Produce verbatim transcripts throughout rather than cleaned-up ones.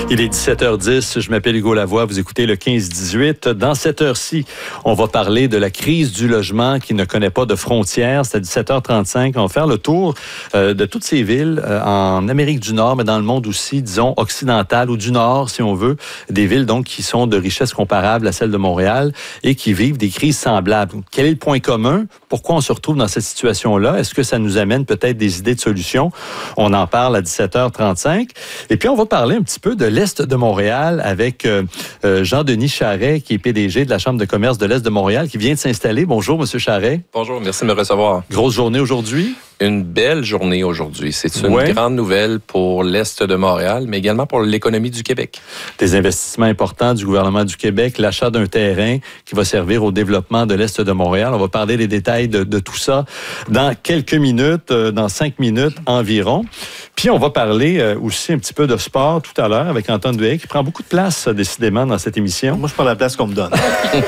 Il est dix-sept heures dix, je m'appelle Hugo Lavoie, vous écoutez le quinze dix-huit. Dans cette heure-ci, on va parler de la crise du logement qui ne connaît pas de frontières. C'est à dix-sept heures trente-cinq. On va faire le tour euh, de toutes ces villes euh, en Amérique du Nord, mais dans le monde aussi, disons, occidental ou du Nord, si on veut. Des villes, donc, qui sont de richesse comparable à celle de Montréal et qui vivent des crises semblables. Quel est le point commun? Pourquoi on se retrouve dans cette situation-là? Est-ce que ça nous amène peut-être des idées de solutions? On en parle à dix-sept heures trente-cinq. Et puis, on va parler un petit peu de l'Est de Montréal avec euh, euh, Jean-Denis Charret, qui est P D G de la Chambre de commerce de l'Est de Montréal, qui vient de s'installer. Bonjour, Monsieur Charret. Bonjour, merci de me recevoir. Grosse journée aujourd'hui? Une belle journée aujourd'hui. C'est une ouais. grande nouvelle pour l'Est de Montréal, mais également pour l'économie du Québec. Des investissements importants du gouvernement du Québec, l'achat d'un terrain qui va servir au développement de l'Est de Montréal. On va parler des détails de, de tout ça dans quelques minutes, euh, dans cinq minutes environ. Puis on va parler euh, aussi un petit peu de sport tout à l'heure avec Antoine Duhay, qui prend beaucoup de place, euh, décidément, dans cette émission. Moi, je prends la place qu'on me donne.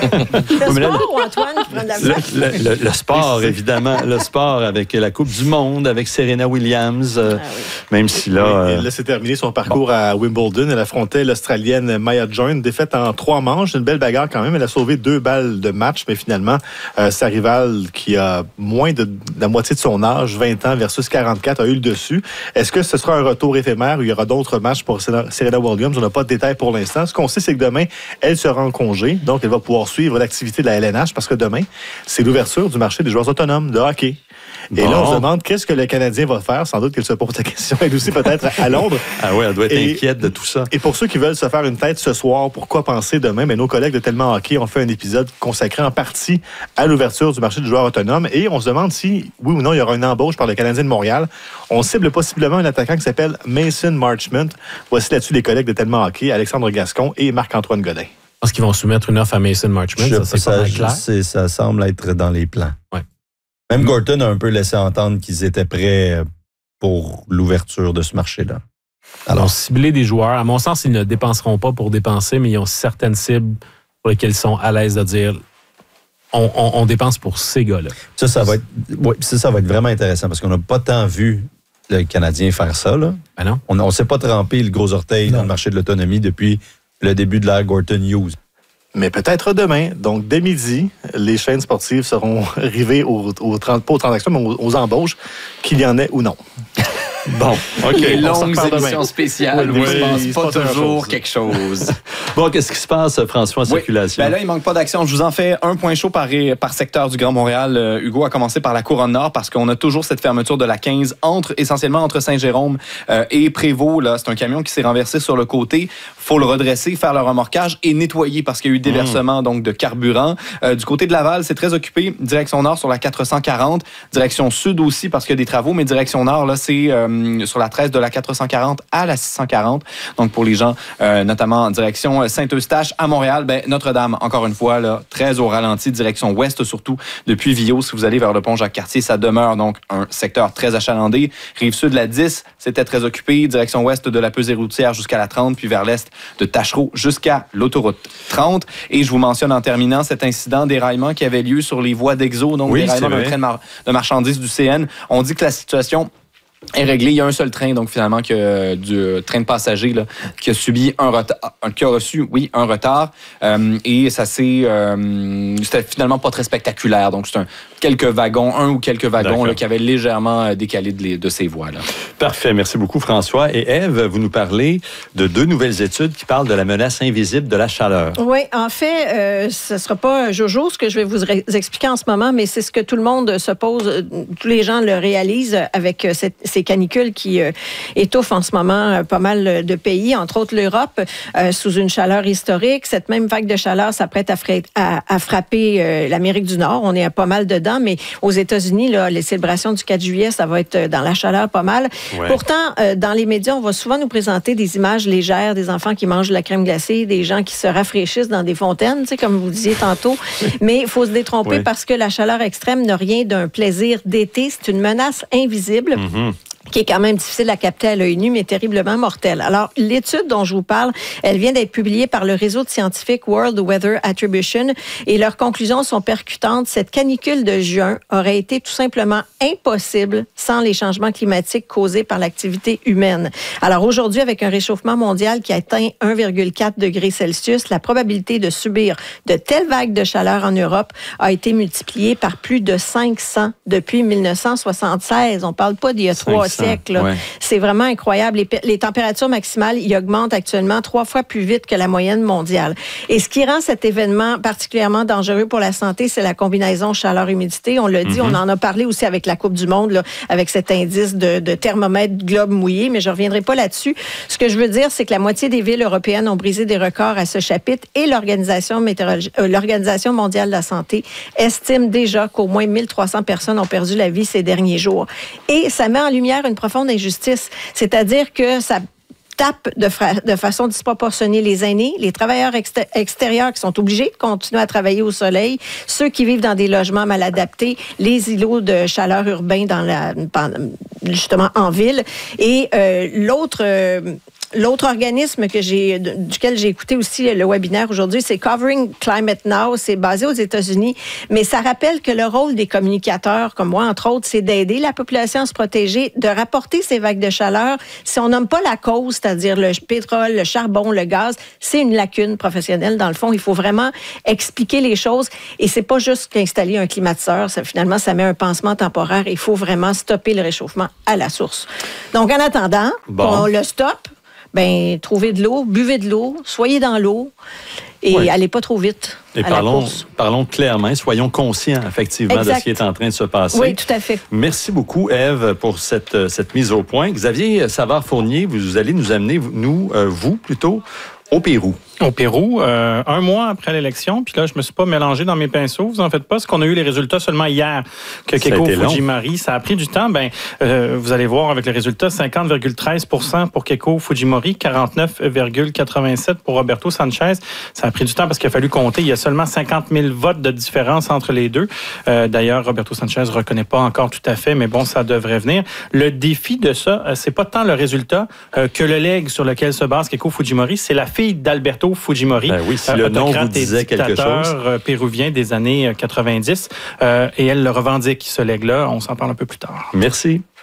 Le sport ou Antoine qui prend de la place? Le, le, le, le sport, évidemment. Le sport avec la Coupe du Monde, avec Serena Williams. Euh, ah oui. Même si là... Euh... Là, c'est terminé son parcours bon. à Wimbledon. Elle affrontait l'Australienne Maya Join, défaite en trois manches. Une belle bagarre quand même. Elle a sauvé deux balles de match, mais finalement, euh, sa rivale, qui a moins de, de la moitié de son âge, vingt ans versus quarante-quatre, a eu le dessus. Est-ce que ce sera un retour éphémère ou il y aura d'autres matchs pour Serena Williams? On n'a pas de détails pour l'instant. Ce qu'on sait, c'est que demain, elle sera en congé. Donc, elle va pouvoir suivre l'activité de la L N H parce que demain, c'est l'ouverture du marché des joueurs autonomes de hockey. Et bon. là, on se demande qu'est-ce que le Canadien va faire. Sans doute qu'elle se pose la question. Elle aussi, peut-être, à Londres. Ah oui, elle doit être et, inquiète de tout ça. Et pour ceux qui veulent se faire une tête ce soir, pourquoi penser demain? Mais nos collègues de Tellement Hockey ont fait un épisode consacré en partie à l'ouverture du marché du joueur autonome. Et on se demande si, oui ou non, il y aura une embauche par le Canadien de Montréal. On cible possiblement un attaquant qui s'appelle Mason Marchment. Voici là-dessus les collègues de Tellement Hockey, Alexandre Gascon et Marc-Antoine Godin. Je pense qu'ils vont soumettre une offre à Mason Marchment. Je, ça, c'est ça, pas mal clair. C'est, ça semble être dans les plans. Ouais. Même Gorton a un peu laissé entendre qu'ils étaient prêts pour l'ouverture de ce marché-là. Alors, ils ont ciblé des joueurs. À mon sens, ils ne dépenseront pas pour dépenser, mais ils ont certaines cibles pour lesquelles ils sont à l'aise de dire on, on, on dépense pour ces gars-là. Ça, ça va être, ouais, ça, ça va être vraiment intéressant parce qu'on n'a pas tant vu le Canadien faire ça. Là. Ben non. On ne s'est pas trempé le gros orteil non. dans le marché de l'autonomie depuis le début de l'ère Gorton Hughes. Mais peut-être demain. Donc, dès midi, les chaînes sportives seront rivées aux, aux, pas aux transactions, mais aux, aux embauches, qu'il y en ait ou non. Bon, OK. Les longues émissions spéciales oui, où il il se passe pas toujours chose. quelque chose. Bon, qu'est-ce qui se passe, François, en oui. circulation? Ben là, il manque pas d'action. Je vous en fais un point chaud par, par secteur du Grand Montréal. Euh, Hugo a commencé par la Couronne Nord parce qu'on a toujours cette fermeture de la quinze, entre, essentiellement entre Saint-Jérôme euh, et Prévost. Là, c'est un camion qui s'est renversé sur le côté. Faut le redresser, faire le remorquage et nettoyer parce qu'il y a eu déversement mmh. donc, de carburant. Euh, du côté de Laval, c'est très occupé. Direction nord sur la quatre cent quarante. Direction sud aussi parce qu'il y a des travaux. Mais direction nord, là, c'est euh, sur la treize de la quatre cent quarante à la six cent quarante. Donc, pour les gens, euh, notamment en direction Saint-Eustache à Montréal, ben, Notre-Dame, encore une fois, là, très au ralenti, direction ouest surtout, depuis Villot. Si vous allez vers le pont Jacques-Cartier, ça demeure donc un secteur très achalandé. Rive-sud de la dix, c'était très occupé. Direction ouest de la pesée routière jusqu'à la trente, puis vers l'est de Tachereau jusqu'à l'autoroute trente. Et je vous mentionne en terminant cet incident d'éraillement qui avait lieu sur les voies d'Exo, donc oui, d'éraillement d'un train de, mar- de marchandises du C N. On dit que la situation est réglé. Il y a un seul train, donc finalement, que, du train de passagers là, qui a subi un retard, qui a reçu, oui, un retard. Euh, et ça s'est, euh, c'était finalement pas très spectaculaire. Donc, c'est un, quelques wagons, un ou quelques wagons là, qui avaient légèrement décalé de, les, de ces voies-là. Parfait. Merci beaucoup, François. Et Ève, vous nous parlez de deux nouvelles études qui parlent de la menace invisible de la chaleur. Oui, en fait, euh, ce ne sera pas Jojo, ce que je vais vous ré- expliquer en ce moment, mais c'est ce que tout le monde se pose, tous les gens le réalisent avec cette ces canicules qui euh, étouffent en ce moment euh, pas mal de pays, entre autres l'Europe, euh, sous une chaleur historique. Cette même vague de chaleur s'apprête à, fra- à, à frapper euh, l'Amérique du Nord. On est à pas mal dedans, mais aux États-Unis, là, les célébrations du quatre juillet, ça va être dans la chaleur pas mal. Ouais. Pourtant, euh, dans les médias, on va souvent nous présenter des images légères, des enfants qui mangent de la crème glacée, des gens qui se rafraîchissent dans des fontaines, tu sais, comme vous disiez tantôt. Mais il faut se détromper ouais. parce que la chaleur extrême n'a rien d'un plaisir d'été. C'est une menace invisible. Mm-hmm. qui est quand même difficile à capter à l'œil nu, mais terriblement mortelle. Alors, l'étude dont je vous parle, elle vient d'être publiée par le réseau de scientifiques World Weather Attribution et leurs conclusions sont percutantes. Cette canicule de juin aurait été tout simplement impossible sans les changements climatiques causés par l'activité humaine. Alors, aujourd'hui, avec un réchauffement mondial qui atteint un virgule quatre degré Celsius, la probabilité de subir de telles vagues de chaleur en Europe a été multipliée par plus de cinq cents depuis mille neuf cent soixante-seize. On parle pas d'il y a trois siècles. Ouais. C'est vraiment incroyable. Les, les températures maximales y augmentent actuellement trois fois plus vite que la moyenne mondiale. Et ce qui rend cet événement particulièrement dangereux pour la santé, c'est la combinaison chaleur-humidité. On l'a dit, mm-hmm. on en a parlé aussi avec la Coupe du Monde, là, avec cet indice de, de thermomètre globe mouillé, mais je reviendrai pas là-dessus. Ce que je veux dire, c'est que la moitié des villes européennes ont brisé des records à ce chapitre et l'Organisation, météorologi- euh, l'Organisation mondiale de la santé estime déjà qu'au moins mille trois cents personnes ont perdu la vie ces derniers jours. Et ça met en lumière une profonde injustice, c'est-à-dire que ça tape de, fra- de façon disproportionnée les aînés, les travailleurs exté- extérieurs qui sont obligés de continuer à travailler au soleil, ceux qui vivent dans des logements mal adaptés, les îlots de chaleur urbains dans la, justement en ville. Et euh, l'autre... Euh, L'autre organisme que j'ai, duquel j'ai écouté aussi le webinaire aujourd'hui, c'est Covering Climate Now. C'est basé aux États-Unis, mais ça rappelle que le rôle des communicateurs, comme moi, entre autres, c'est d'aider la population à se protéger, de rapporter ces vagues de chaleur. Si on nomme pas la cause, c'est-à-dire le pétrole, le charbon, le gaz, c'est une lacune professionnelle. Dans le fond, il faut vraiment expliquer les choses. Et c'est pas juste qu'installer un climatiseur. Ça, finalement, ça met un pansement temporaire. Il faut vraiment stopper le réchauffement à la source. Donc, en attendant, bon. qu'on le stoppe, ben, trouvez de l'eau, buvez de l'eau, soyez dans l'eau et oui. allez pas trop vite. Et à parlons, la course. parlons clairement, soyons conscients effectivement exact. de ce qui est en train de se passer. Oui, tout à fait. Merci beaucoup, Ève, pour cette, cette mise au point. Xavier Savard-Fournier, vous allez nous amener, nous, euh, vous plutôt, au Pérou. Au Pérou, euh, un mois après l'élection, puis là, je me suis pas mélangé dans mes pinceaux. Vous en faites pas, parce qu'on a eu les résultats seulement hier que Keiko Fujimori. Ça a pris du temps. Ben, euh, vous allez voir avec les résultats, cinquante virgule treize pour cent pour Keiko Fujimori, quarante-neuf virgule quatre-vingt-sept pour Roberto Sanchez. Ça a pris du temps parce qu'il a fallu compter. Il y a seulement cinquante mille votes de différence entre les deux. Euh, d'ailleurs, Roberto Sanchez ne reconnaît pas encore tout à fait, mais bon, ça devrait venir. Le défi de ça, euh, c'est pas tant le résultat euh, que le legs sur lequel se base Keiko Fujimori. C'est la fille d'Alberto Fujimori, ben oui, si le nom vous disait quelque chose. Péruvien des années quatre-vingt-dix, euh, et elle le revendique, ce legs-là. On s'en parle un peu plus tard. Merci.